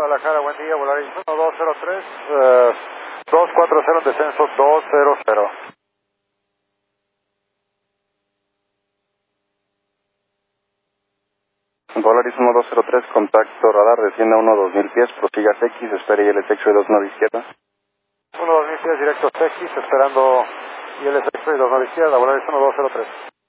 Guadalajara, buen día, Volaris 1203, 240 en descenso 200. Volaris 1203, contacto radar, descienda 1-2000 pies, prosiga X, espere ILS X-Ray 29 izquierda. 1-2000 pies, directo X, esperando ILS X-Ray 29 izquierda, Volaris 1203.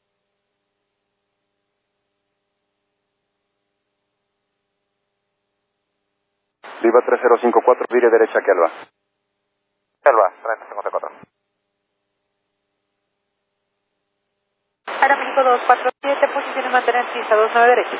Viva 3054, vire derecha que Alba. Alba, 3054. Aeroméxico 247, posición y mantener pista 29 derecha.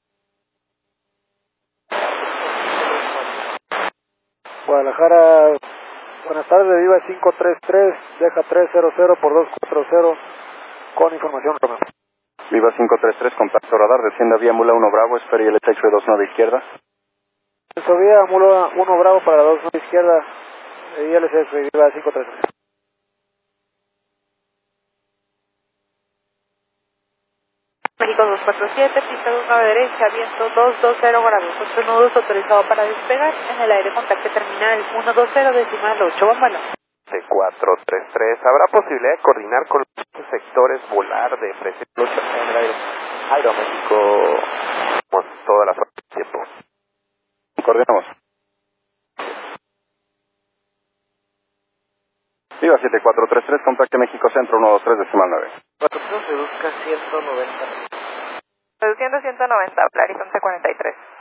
Guadalajara, buenas tardes, Viva 533, deja 300 por 240 con información Romeo. Viva 533, contacto radar, descienda vía Mula 1 Bravo, espere ILS X-Ray 29 izquierda. Vía Mula 1 Bravo para la 29 izquierda, ILS X-Ray, Viva 533. México 247, pista 29 derecha, viento 220 grados, 8 nudos autorizado para despegar, en el aire contacto terminal 120 decimal 8, vámonos. 433, ¿habrá posibilidad de coordinar con los sectores volar de presencia en el aire? Aeroméxico, con toda la fuerza del tiempo. Coordinamos. Viva 7433, contacte México Centro 123 decimal 9. 4 reduzca 190. Reduciendo 190, Volaris 1143.